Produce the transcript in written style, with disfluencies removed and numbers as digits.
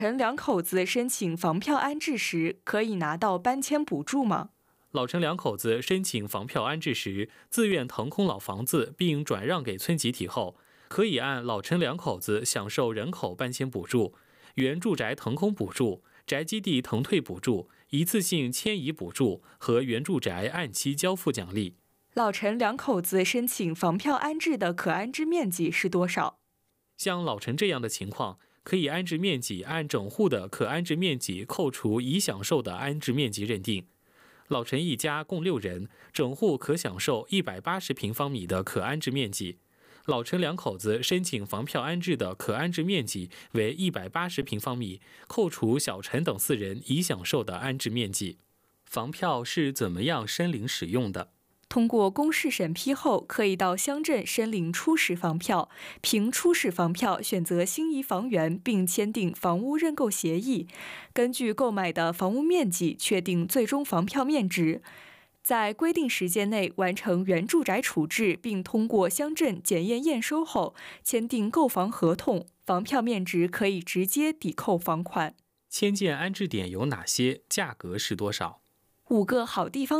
陈两口子申请房票安置时，可以拿到搬迁补助吗？ 老陈两口子申请房票安置时，自愿腾空老房子并转让给村集体后，可以按老陈两口子享受人口搬迁补助、原住宅腾空补助、宅基地腾退补助、一次性迁移补助和原住宅按期交付奖励。 老陈两口子申请房票安置的可安置面积是多少？ 像老陈这样的情况，可以安置面积按整户的可安置面积扣除已享受的安置面积认定。老陈一家共6人，整户可享受180平方米的可安置面积。老陈两口子申请房票安置的可安置面积为180平方米，扣除小陈等4人已享受的安置面积。房票是怎么样申领使用的？ 通过公示审批后，可以到乡镇申领初始房票，凭初始房票选择心仪房源，并签订房屋认购协议，根据购买的房屋面积确定最终房票面值，在规定时间内完成原住宅处置，并通过乡镇检验验收后，签订购房合同，房票面值可以直接抵扣房款。 迁建安置点有哪些？价格是多少？ 5个好地方